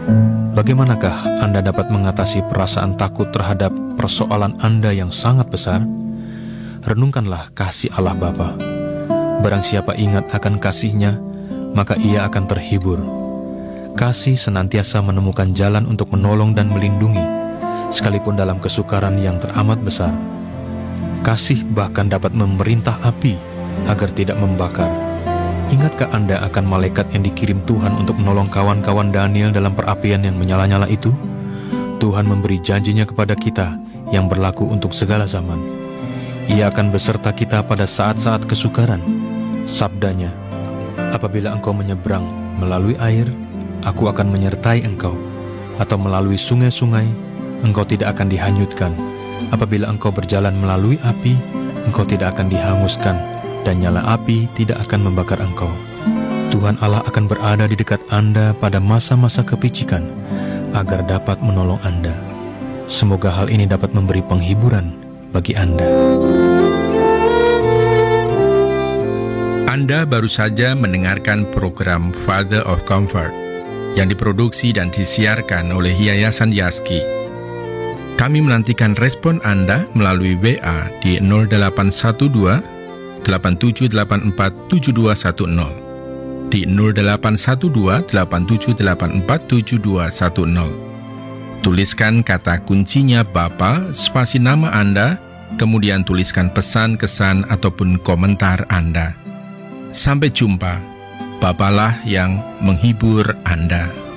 Bagaimanakah Anda dapat mengatasi perasaan takut terhadap persoalan Anda yang sangat besar? Renungkanlah kasih Allah Bapa. Barang siapa ingat akan kasih-Nya, maka ia akan terhibur. Kasih senantiasa menemukan jalan untuk menolong dan melindungi, sekalipun dalam kesukaran yang teramat besar. Kasih bahkan dapat memerintah api agar tidak membakar. Ingatkah Anda akan malaikat yang dikirim Tuhan untuk menolong kawan-kawan Daniel dalam perapian yang menyala-nyala itu? Tuhan memberi janjinya kepada kita yang berlaku untuk segala zaman. Ia akan beserta kita pada saat-saat kesukaran. Sabdanya, apabila engkau menyeberang melalui air, aku akan menyertai engkau. Atau melalui sungai-sungai, engkau tidak akan dihanyutkan. Apabila engkau berjalan melalui api, engkau tidak akan dihanguskan, dan nyala api tidak akan membakar engkau. Tuhan Allah akan berada di dekat Anda pada masa-masa kepicikan, agar dapat menolong Anda. Semoga hal ini dapat memberi penghiburan bagi Anda. Anda baru saja mendengarkan program Father of Comfort yang diproduksi dan disiarkan oleh Yayasan Yaski. Kami menantikan respon Anda melalui WA di 0812 8784 7210, di 0812 8784 7210. Tuliskan kata kuncinya Bapa, spasi nama Anda, kemudian tuliskan pesan, kesan, ataupun komentar Anda. Sampai jumpa. Bapalah yang menghibur Anda.